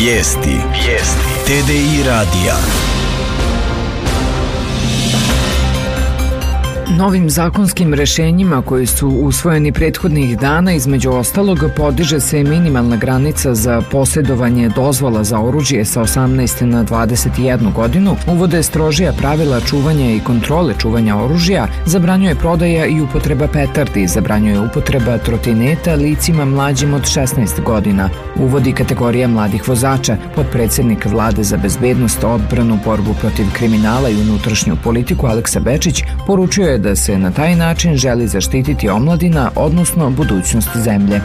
Vijesti. TDI radija. Novim zakonskim rešenjima koji su usvojeni prethodnih dana, između ostalog, podiže se minimalna granica za posjedovanje dozvola za oružje sa 18 na 21 godinu, uvode strožija pravila čuvanja i kontrole čuvanja oružja, zabranjuje prodaja i upotreba petardi, zabranjuje upotreba trotineta licima mlađim od 16 godina, uvodi kategorija mladih vozača. Potpredsednik Vlade za bezbednost, odbranu, borbu protiv kriminala i unutrašnju politiku Aleksa Bečić poručio je da se na taj način želi zaštititi omladina, odnosno budućnost zemlje.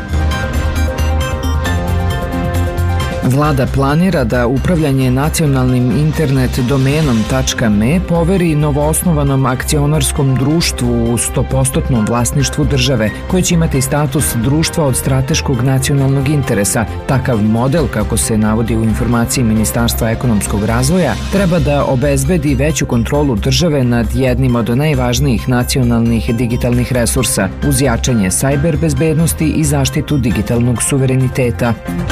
Vlada planira da upravljanje nacionalnim internet domenom .me poveri novoosnovanom akcionarskom društvu u 100% vlasništvu države, koje će imati status društva od strateškog nacionalnog interesa. Takav model, kako se navodi u informaciji Ministarstva ekonomskog razvoja, treba da obezbedi veću kontrolu države nad jednim od najvažnijih nacionalnih digitalnih resursa, uz jačanje sajber bezbednosti i zaštitu digitalnog suvereniteta.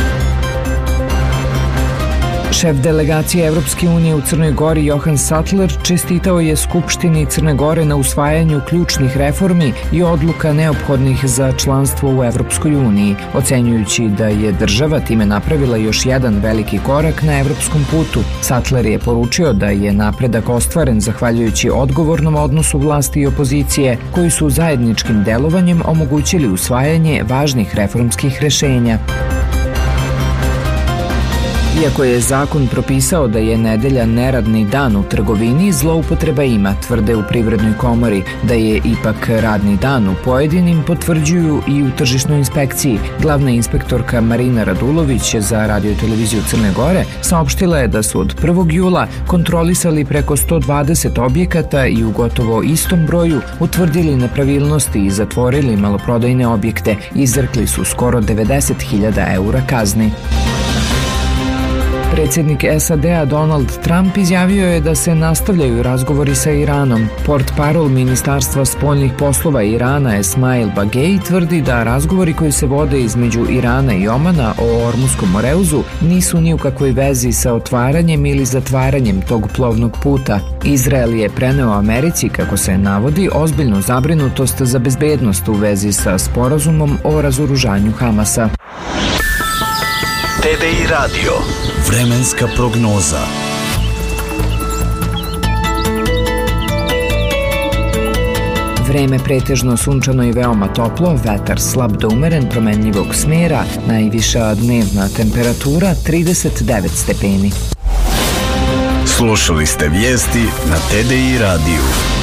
Šef delegacije Evropske unije u Crnoj Gori Johan Sattler čestitao je Skupštini Crne Gore na usvajanju ključnih reformi i odluka neophodnih za članstvo u Evropskoj uniji, ocenjujući da je država time napravila još jedan veliki korak na evropskom putu. Sattler je poručio da je napredak ostvaren zahvaljujući odgovornom odnosu vlasti i opozicije, koji su zajedničkim delovanjem omogućili usvajanje važnih reformskih rešenja. Iako je zakon propisao da je nedelja neradni dan u trgovini, zloupotreba ima, tvrde u Privrednoj komori. Da je ipak radni dan u pojedinim, potvrđuju i u tržišnoj inspekciji. Glavna inspektorka Marina Radulović za Radio i televiziju Crne Gore saopštila je da su od 1. jula kontrolisali preko 120 objekata i u gotovo istom broju utvrdili nepravilnosti i zatvorili maloprodajne objekte. Izrekli su skoro 90.000 eura kazni. Predsjednik SAD-a Donald Trump izjavio je da se nastavljaju razgovori sa Iranom. Portparol Ministarstva spoljnih poslova Irana Esmail Bagej tvrdi da razgovori koji se vode između Irana i Omana o Ormuskom moreuzu nisu ni u kakvoj vezi sa otvaranjem ili zatvaranjem tog plovnog puta. Izrael je preneo Americi, kako se navodi, ozbiljnu zabrinutost za bezbednost u vezi sa sporazumom o razoružanju Hamasa. TDI radio. Vremenska prognoza. Vreme pretežno sunčano i veoma toplo, vetar slab do umeren promenljivog smjera, najviša dnevna temperatura 39 stepeni. Slušali ste vijesti na TDI radiju.